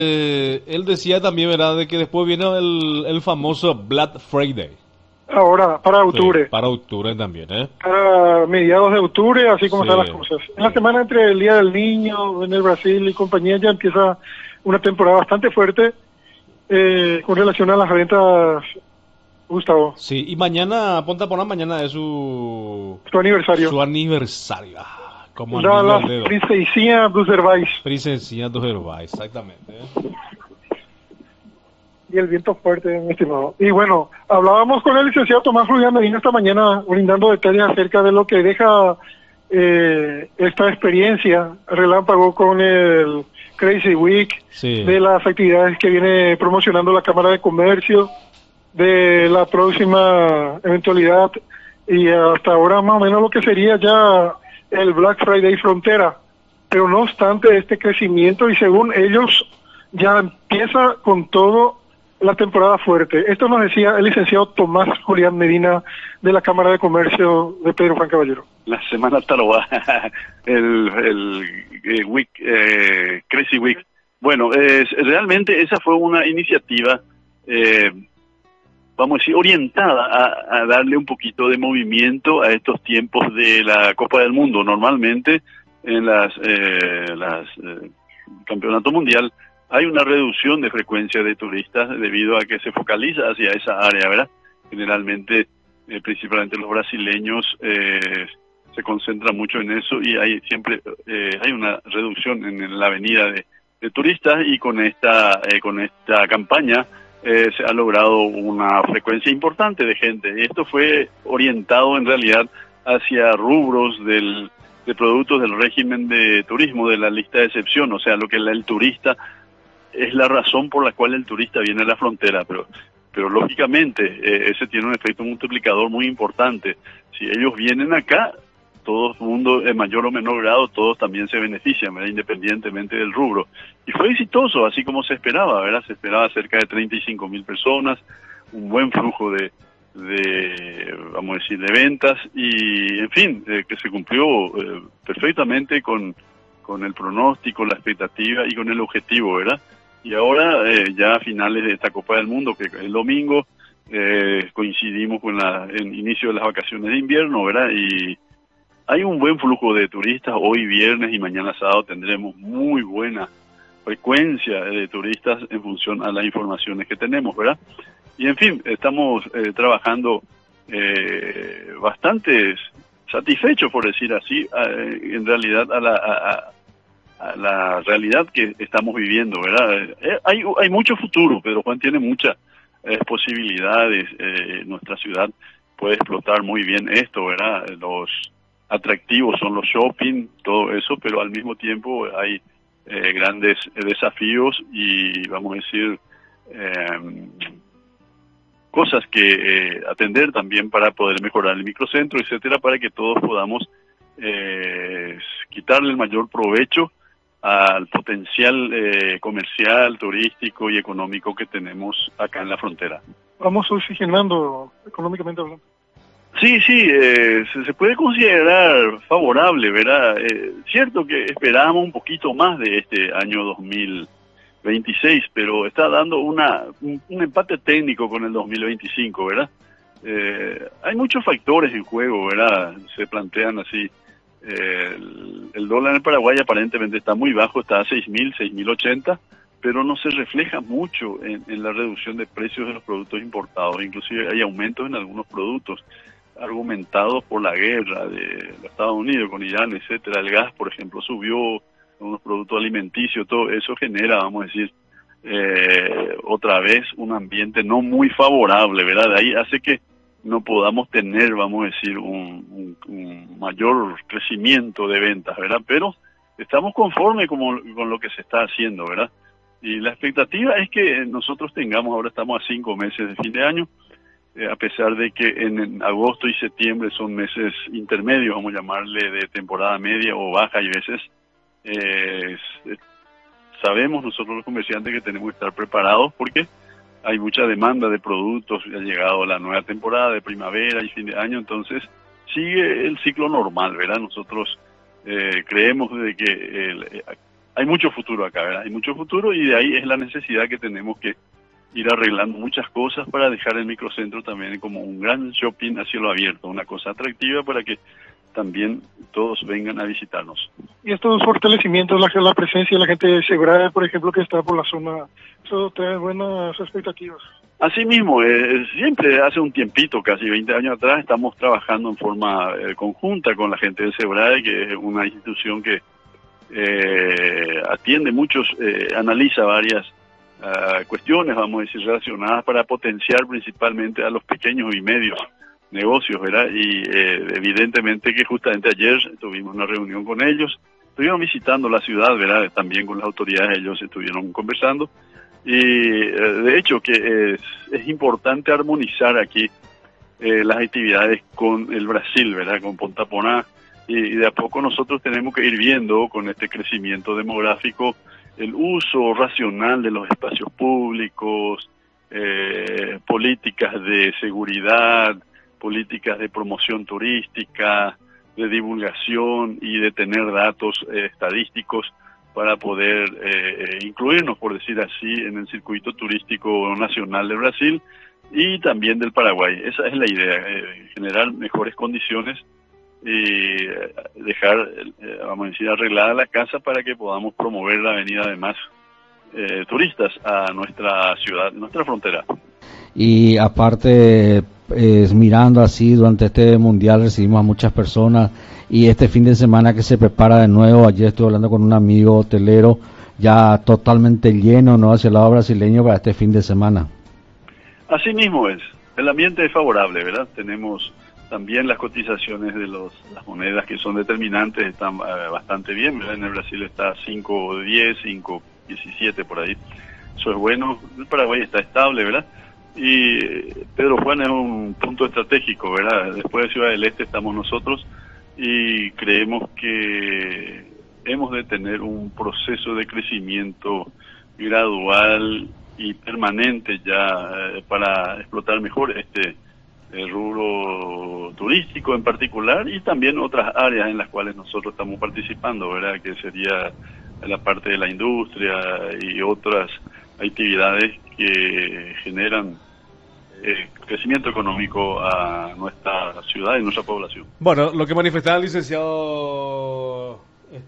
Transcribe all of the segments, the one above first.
él decía también, ¿verdad?, de que después viene el famoso Black Friday. Ahora, para Sí, octubre, para octubre también, ¿eh? para mediados de octubre, así como están las Sí, cosas. En la sí. semana entre el Día del Niño en el Brasil y compañía ya empieza una temporada bastante fuerte con relación a las ventas, Gustavo, Sí, y mañana, ponte a poner, mañana es su, su aniversario. su aniversario. Como al Da niño al la dedo. princesía Blue Princesina dos Herbais, exactamente, ¿eh? y el viento fuerte, mi estimado. Y bueno, hablábamos con el licenciado Tomás Julián Medina esta mañana brindando detalles acerca de lo que deja esta experiencia relámpago con el Crazy Week, Sí. de las actividades que viene promocionando la Cámara de Comercio, de la próxima eventualidad y hasta ahora más o menos lo que sería ya el Black Friday frontera. Pero no obstante este crecimiento y según ellos ya empieza con todo la temporada fuerte. Esto nos decía el licenciado Tomás Julián Medina de la Cámara de Comercio de Pedro Juan Caballero. La semana taroba, week, Crazy Week. Bueno, realmente esa fue una iniciativa, vamos a decir, orientada a darle un poquito de movimiento a estos tiempos de la Copa del Mundo. Normalmente en campeonato mundial hay una reducción de frecuencia de turistas debido a que se focaliza hacia esa área, ¿verdad? Generalmente, principalmente los brasileños, se concentra mucho en eso y hay siempre hay una reducción en la avenida de turistas y con esta campaña se ha logrado una frecuencia importante de gente. Y esto fue orientado en realidad hacia rubros de productos del régimen de turismo, de la lista de excepción, o sea, lo que el turista es la razón por la cual el turista viene a la frontera, pero lógicamente ese tiene un efecto multiplicador muy importante. Si ellos vienen acá, todo el mundo, en mayor o menor grado, todos también se benefician, ¿verdad?, independientemente del rubro. Y fue exitoso, así como se esperaba, ¿verdad? Se esperaba cerca de 35.000 personas, un buen flujo vamos a decir, de ventas y, en fin, que se cumplió perfectamente con el pronóstico, la expectativa y con el objetivo, ¿verdad? Y ahora, ya a finales de esta Copa del Mundo, que el domingo, coincidimos con el inicio de las vacaciones de invierno, ¿verdad? Y hay un buen flujo de turistas. Hoy viernes y mañana sábado tendremos muy buena frecuencia de turistas en función a las informaciones que tenemos, ¿verdad? Y en fin, estamos trabajando bastante satisfechos, por decir así, en realidad a la realidad que estamos viviendo, ¿verdad? Hay mucho futuro. Pedro Juan tiene muchas posibilidades. Nuestra ciudad puede explotar muy bien esto, ¿verdad? Los atractivos son los shopping, todo eso, pero al mismo tiempo hay grandes desafíos y, vamos a decir, cosas que atender también para poder mejorar el microcentro, etcétera, para que todos podamos quitarle el mayor provecho al potencial comercial, turístico y económico que tenemos acá en la frontera. Vamos oxigenando económicamente hablando. Sí, se puede considerar favorable, ¿verdad? Cierto que esperábamos un poquito más de este año 2026, pero está dando un empate técnico con el 2025, ¿verdad? Hay muchos factores en juego, ¿verdad? Se plantean así. El dólar en Paraguay aparentemente está muy bajo, está a 6.000, 6.080, pero no se refleja mucho en la reducción de precios de los productos importados. Inclusive hay aumentos en algunos productos argumentados por la guerra de los Estados Unidos con Irán, etcétera. El gas, por ejemplo, subió, unos productos alimenticios, todo eso genera, vamos a decir, otra vez un ambiente no muy favorable, ¿verdad? De ahí hace que no podamos tener, vamos a decir, un mayor crecimiento de ventas, ¿verdad? Pero estamos conformes con lo que se está haciendo, ¿verdad? Y la expectativa es que nosotros tengamos, ahora estamos a 5 meses de fin de año, a pesar de que en agosto y septiembre son meses intermedios, vamos a llamarle, de temporada media o baja, y veces sabemos nosotros los comerciantes que tenemos que estar preparados porque hay mucha demanda de productos, ha llegado la nueva temporada de primavera y fin de año, entonces sigue el ciclo normal, ¿verdad? Nosotros creemos de que hay mucho futuro acá, ¿verdad? Hay mucho futuro y de ahí es la necesidad que tenemos que ir arreglando muchas cosas para dejar el microcentro también como un gran shopping a cielo abierto, una cosa atractiva para que también todos vengan a visitarnos. Y estos fortalecimientos, la presencia de la gente de Sebrae, por ejemplo, que está por la zona, eso trae buenas expectativas. Asimismo, siempre hace un tiempito, casi 20 años atrás, estamos trabajando en forma conjunta con la gente de Sebrae, que es una institución que atiende muchos, analiza varias cuestiones, vamos a decir, relacionadas para potenciar principalmente a los pequeños y medios negocios, ¿verdad? Y evidentemente que justamente ayer tuvimos una reunión con ellos, estuvieron visitando la ciudad, ¿verdad? También con las autoridades ellos estuvieron conversando y de hecho que es importante armonizar aquí las actividades con el Brasil, ¿verdad? Con Ponta Porã y de a poco nosotros tenemos que ir viendo con este crecimiento demográfico el uso racional de los espacios públicos, políticas de seguridad, políticas de promoción turística, de divulgación y de tener datos estadísticos para poder incluirnos, por decir así, en el circuito turístico nacional de Brasil y también del Paraguay. Esa es la idea, generar mejores condiciones y dejar, vamos a decir, arreglada la casa para que podamos promover la venida de más turistas a nuestra ciudad, nuestra frontera. Y aparte, mirando así, durante este mundial recibimos a muchas personas y este fin de semana que se prepara de nuevo, ayer estuve hablando con un amigo hotelero, ya totalmente lleno, ¿no?, hacia el lado brasileño para este fin de semana. Así mismo es, el ambiente es favorable, ¿verdad? Tenemos también las cotizaciones de las monedas que son determinantes, están bastante bien, ¿verdad? En el Brasil está 5.10, 5.17 por ahí, eso es bueno. El Paraguay está estable, ¿verdad? Y Pedro Juan es un punto estratégico, ¿verdad? Después de Ciudad del Este estamos nosotros y creemos que hemos de tener un proceso de crecimiento gradual y permanente ya para explotar mejor el rubro turístico en particular y también otras áreas en las cuales nosotros estamos participando, ¿verdad? Que sería la parte de la industria y otras actividades que generan crecimiento económico a nuestra ciudad y nuestra población. Bueno, lo que manifestaba el licenciado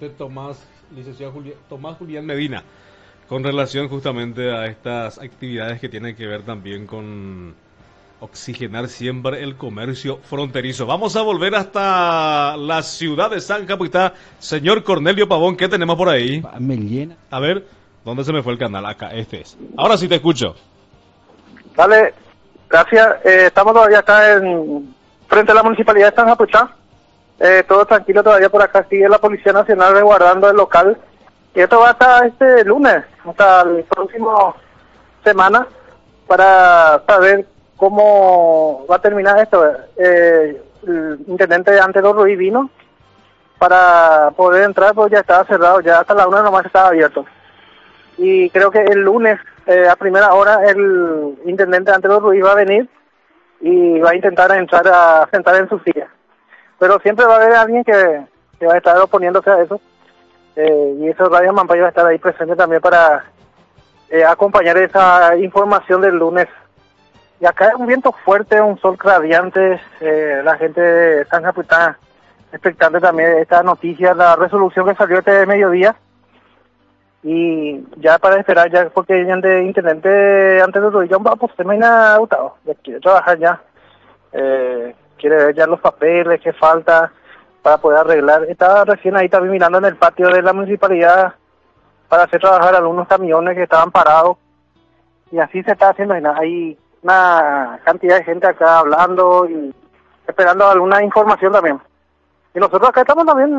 Tomás Julián Medina con relación justamente a estas actividades que tienen que ver también con oxigenar siempre el comercio fronterizo. Vamos a volver hasta la ciudad de San Capitán. Señor Cornelio Pavón, ¿qué tenemos por ahí? Me llena. A ver, ¿dónde se me fue el canal? Acá, este es. Ahora sí te escucho. Dale, gracias. Estamos todavía acá frente a la Municipalidad de San Capitán. Todo tranquilo todavía por acá. Sigue la Policía Nacional resguardando el local. Y esto va hasta este lunes, hasta el próximo semana, para saber cómo va a terminar esto. El intendente Antero Ruiz vino para poder entrar, pues ya estaba cerrado, ya hasta la 1 nomás estaba abierto. Y creo que el lunes, a primera hora, el intendente Antero Ruiz va a venir y va a intentar entrar a sentar en su silla. Pero siempre va a haber alguien que va a estar oponiéndose a eso. Y eso Radio Mampay va a estar ahí presente también para acompañar esa información del lunes. Y acá es un viento fuerte, un sol radiante, la gente de San Capitán expectante también esta noticia, la resolución que salió este mediodía. Y ya para esperar, ya porque el intendente antes de todo, pues usted me ha gustado, quiere trabajar ya, quiere ver ya los papeles, qué falta para poder arreglar. Estaba recién ahí también mirando en el patio de la municipalidad para hacer trabajar algunos camiones que estaban parados. Y así se está haciendo. Hay una cantidad de gente acá hablando y esperando alguna información también. Y nosotros acá estamos también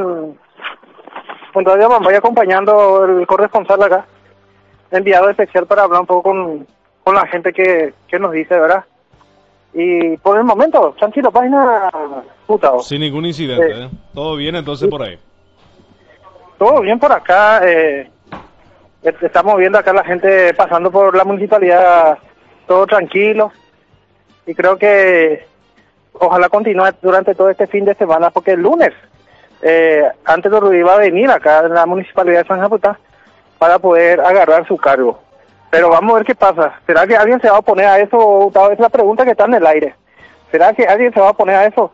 en Radio Mampay acompañando el corresponsal acá, enviado especial para hablar un poco con la gente que nos dice, ¿verdad? Y por el momento, tranquilo, página Gustavo. Sin ningún incidente, Todo bien entonces por ahí. Todo bien por acá. Estamos viendo acá la gente pasando por la municipalidad, todo tranquilo. Y creo que ojalá continúe durante todo este fin de semana, porque el lunes antes de Ruiz va a venir acá en la municipalidad de San Japutá para poder agarrar su cargo. Pero vamos a ver qué pasa. ¿Será que alguien se va a oponer a eso, Gustavo? Esa es la pregunta que está en el aire. ¿Será que alguien se va a oponer a eso?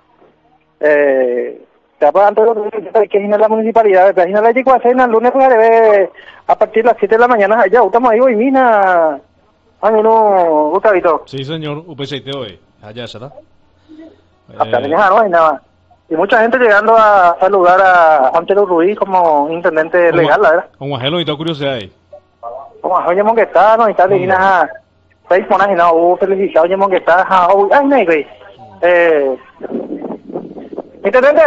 Ya para antes de que la municipalidad, de la Chicuacena, el lunes pues debe a partir de las 7 de la mañana allá, estamos ahí hoy mina, no, Gustavito. Sí, señor, UP7 hoy, allá será. Hasta no hay nada. Y mucha gente llegando a saludar a Antero Ruiz como intendente legal, la verdad. Como ajeno y toda curiosidad ahí. Como oye Monguetano y tal, y nada, 6 monas y nada, felicitado, oye Monguetano, ay, no, güey. Intendente,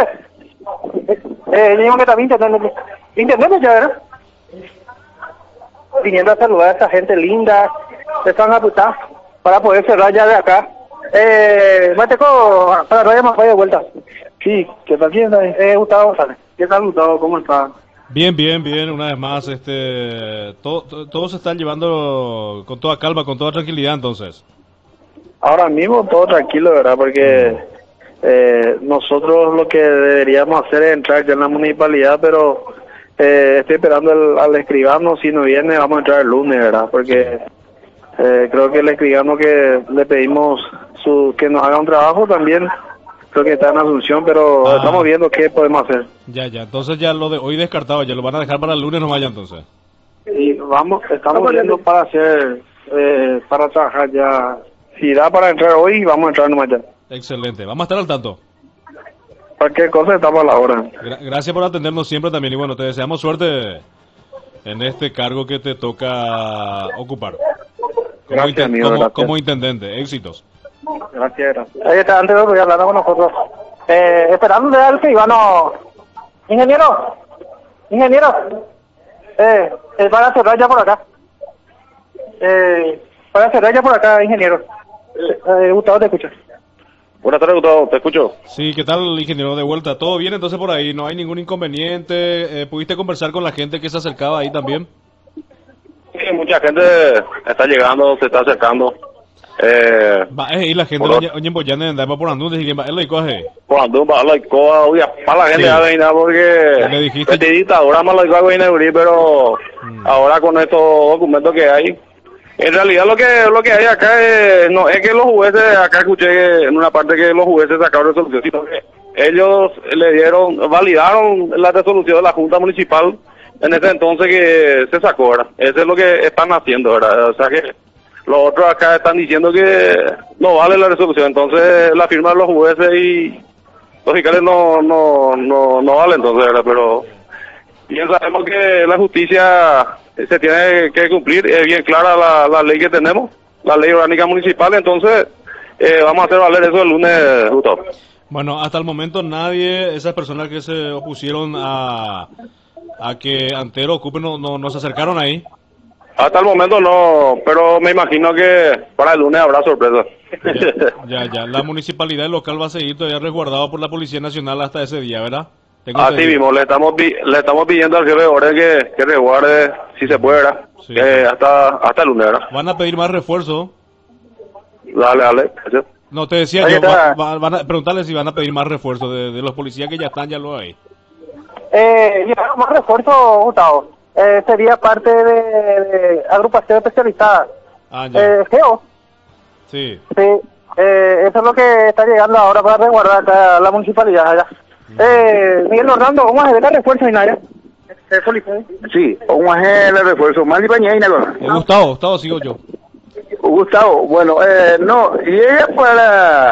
que también intendente ya, ¿verdad? Viniendo a saludar a esta gente linda de San Japutá para poder cerrar ya de acá. Mateco, para Radio Mafay de vuelta. Sí, ¿qué tal? ¿Quién es Gustavo González? ¿Qué tal, Gustavo? ¿Cómo está? Bien, una vez más, todo se está llevando con toda calma, con toda tranquilidad, entonces. Ahora mismo todo tranquilo, ¿verdad? Porque nosotros lo que deberíamos hacer es entrar ya en la municipalidad, pero estoy esperando al escribano, si no viene vamos a entrar el lunes, ¿verdad? Porque creo que el escribano que le pedimos que nos haga un trabajo también, creo que está en Asunción, pero estamos viendo qué podemos hacer. Ya, entonces ya lo de hoy descartado, ya lo van a dejar para el lunes, no vaya entonces. Y estamos viendo para para trabajar ya. Si da para entrar hoy, vamos a entrar nomás ya. Excelente, vamos a estar al tanto. Cualquier cosa estamos a la hora. Gracias por atendernos siempre también y bueno, te deseamos suerte en este cargo que te toca ocupar. Gracias, amigo, gracias. Como intendente, éxitos. Gracias. Ahí está, antes de hablando con nosotros. Esperando de que Ivano. Ingeniero. Para cerrar ya por acá. Ingeniero. Gustavo, te escucho. Buenas tardes, Gustavo, te escucho. Sí, ¿qué tal, ingeniero? De vuelta, ¿todo bien entonces por ahí? ¿No hay ningún inconveniente? ¿Pudiste conversar con la gente que se acercaba ahí también? Sí, mucha gente está llegando, se está acercando. Y la gente oye boyane andaba por Andún, decir que él coge. Por Andún, para la gente ya venía porque le dijiste el dictadura más lo que venir, pero ahora con estos documentos que hay, en realidad lo que hay acá no es que los jueces, acá escuché en una parte que los jueces sacaron resolución, sino que ellos validaron la resolución de la Junta Municipal en ese entonces que se sacó, ¿verdad? Eso es lo que están haciendo, ¿verdad? O sea que los otros acá están diciendo que no vale la resolución, entonces la firma de los jueces y los fiscales no vale entonces, ¿verdad? Pero bien sabemos que la justicia se tiene que cumplir, es bien clara la ley que tenemos, la ley orgánica municipal, entonces vamos a hacer valer eso el lunes, Gustavo. Bueno, hasta el momento nadie, esas personas que se opusieron a que Antero ocupe, no se acercaron ahí. Hasta el momento no, pero me imagino que para el lunes habrá sorpresa. Ya. La municipalidad local va a seguir todavía resguardado por la Policía Nacional hasta ese día, ¿verdad? Así mismo, le estamos pidiendo al jefe de orden que resguarde, si se puede, ¿verdad? Sí. Hasta el lunes, ¿verdad? Van a pedir más refuerzo. Dale. No, te decía van a preguntarle si van a pedir más refuerzo de los policías que ya están, ya lo hay. Más refuerzo, Gustavo. Sería parte de agrupación especializada. GEO. Sí. Eso es lo que está llegando ahora para resguardar acá la municipalidad allá. Miguel Orlando, ¿cómo es el refuerzo y nada? Sí, ¿cómo es el refuerzo? Más y Gustavo, sigo yo. Gustavo, bueno, no, y ella para